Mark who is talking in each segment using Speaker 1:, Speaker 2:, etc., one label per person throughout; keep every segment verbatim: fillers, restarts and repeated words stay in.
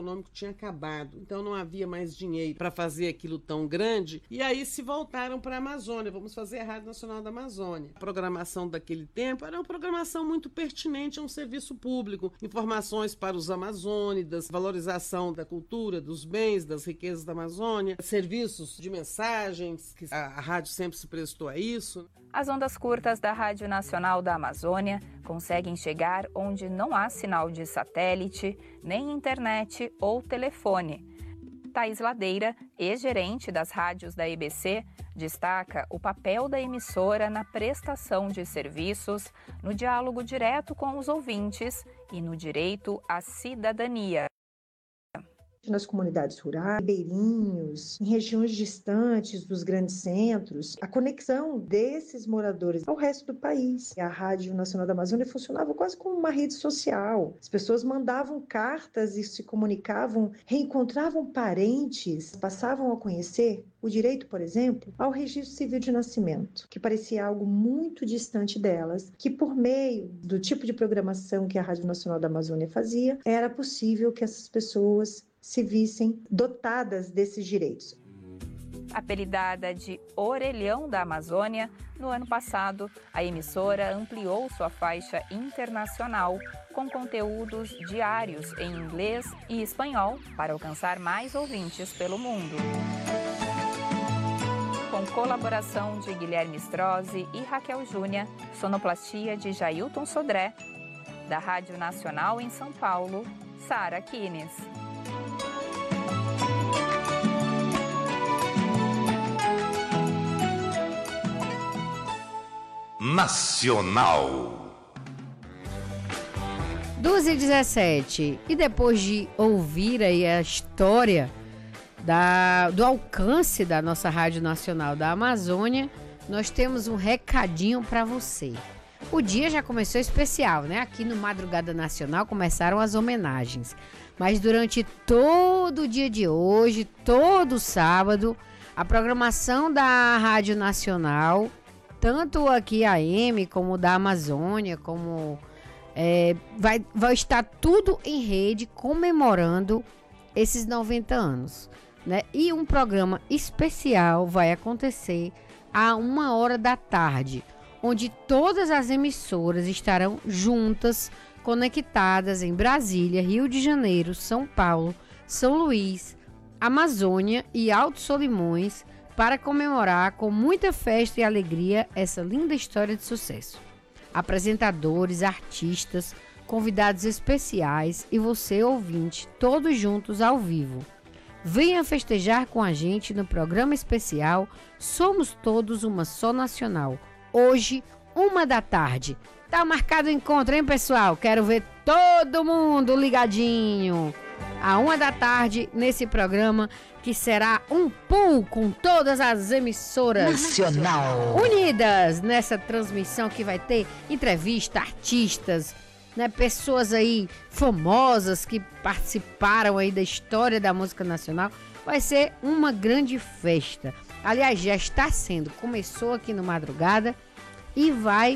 Speaker 1: econômico tinha acabado, então não havia mais dinheiro para fazer aquilo tão grande, e aí se voltaram para a Amazônia, vamos fazer a Rádio Nacional da Amazônia. A programação daquele tempo era uma programação muito pertinente a um serviço público, informações para os amazônidas, valorização da cultura, dos bens, das riquezas da Amazônia, serviços de mensagens, que a, a rádio sempre se prestou a isso.
Speaker 2: As ondas curtas da Rádio Nacional da Amazônia conseguem chegar onde não há sinal de satélite, nem internet ou telefone. Thaís Ladeira, ex-gerente das rádios da E B C, destaca o papel da emissora na prestação de serviços, no diálogo direto com os ouvintes e no direito à cidadania.
Speaker 3: Nas comunidades rurais, ribeirinhos, em regiões distantes dos grandes centros, a conexão desses moradores ao resto do país. A Rádio Nacional da Amazônia funcionava quase como uma rede social. As pessoas mandavam cartas e se comunicavam, reencontravam parentes, passavam a conhecer o direito, por exemplo, ao registro civil de nascimento, que parecia algo muito distante delas, que por meio do tipo de programação que a Rádio Nacional da Amazônia fazia, era possível que essas pessoas se vissem dotadas desses direitos.
Speaker 2: Apelidada de Orelhão da Amazônia, no ano passado, a emissora ampliou sua faixa internacional com conteúdos diários em inglês e espanhol para alcançar mais ouvintes pelo mundo. Com colaboração de Guilherme Strozzi e Raquel Júnia, sonoplastia de Jailton Sodré, da Rádio Nacional em São Paulo, Sara Kines.
Speaker 4: Nacional.
Speaker 5: duas e dezessete. E depois de ouvir aí a história da, do alcance da nossa Rádio Nacional da Amazônia, nós temos um recadinho para você. O dia já começou especial, né? Aqui no Madrugada Nacional começaram as homenagens. Mas durante todo o dia de hoje, todo sábado, a programação da Rádio Nacional, tanto aqui a M como da Amazônia, como é, vai, vai estar tudo em rede comemorando esses noventa anos, né? E um programa especial vai acontecer a uma hora da tarde, onde todas as emissoras estarão juntas, conectadas em Brasília, Rio de Janeiro, São Paulo, São Luís, Amazônia e Alto Solimões, para comemorar com muita festa e alegria essa linda história de sucesso. Apresentadores, artistas, convidados especiais e você, ouvinte, todos juntos ao vivo. Venha festejar com a gente no programa especial Somos Todos Uma Só Nacional. Hoje, uma da tarde. Tá marcado o encontro, hein, pessoal? Quero ver todo mundo ligadinho. À uma da tarde, nesse programa, que será um pool com todas as emissoras
Speaker 4: Nacional
Speaker 5: unidas nessa transmissão que vai ter entrevista, artistas, né, pessoas aí famosas que participaram aí da história da música nacional. Vai ser uma grande festa. Aliás, já está sendo. Começou aqui no Madrugada e vai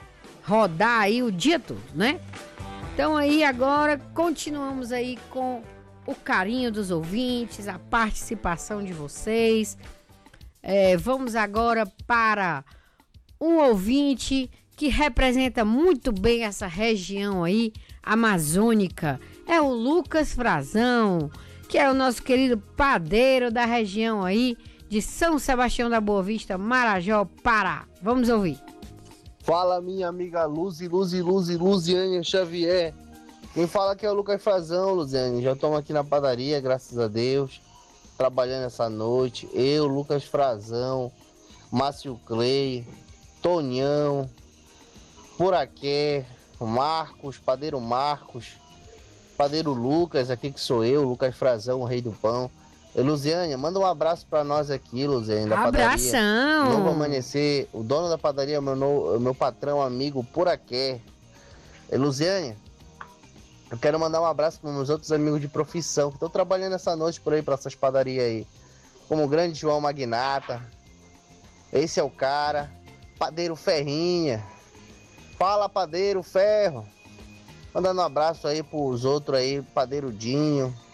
Speaker 5: rodar aí o dia todo, né? Então aí agora continuamos aí com o carinho dos ouvintes, a participação de vocês. É, vamos agora para um ouvinte que representa muito bem essa região aí, amazônica. É o Lucas Frazão, que é o nosso querido padeiro da região aí de São Sebastião da Boa Vista, Marajó, Pará. Vamos ouvir.
Speaker 6: Fala, minha amiga Luzi, Luzi, Luzi, Luziane Xavier. Quem fala que é o Lucas Frazão, Luziane. Já estamos aqui na padaria, graças a Deus, trabalhando essa noite. Eu, Lucas Frazão, Márcio Clay, Tonhão, Puraqué, Marcos, padeiro Marcos, padeiro Lucas, aqui que sou eu, Lucas Frazão, o rei do pão. E, Luziane, manda um abraço pra nós aqui, Luziane, da
Speaker 5: Abração.
Speaker 6: padaria. Novo Amanhecer, o dono da padaria, meu, no, meu patrão, amigo, Puraqué. E, Luziane, eu quero mandar um abraço para meus outros amigos de profissão que estão trabalhando essa noite por aí, para essas padarias aí. Como o grande João Magnata, esse é o cara, padeiro Ferrinha. Fala, padeiro Ferro. Mandando um abraço aí pros outros aí, padeiro Dinho,